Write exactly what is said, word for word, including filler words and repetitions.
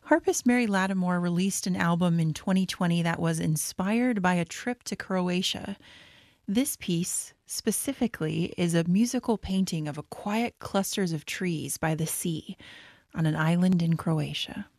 Harpist Mary Lattimore released an album in twenty twenty that was inspired by a trip to Croatia. This piece, specifically, is a musical painting of a quiet clusters of trees by the sea on an island in Croatia.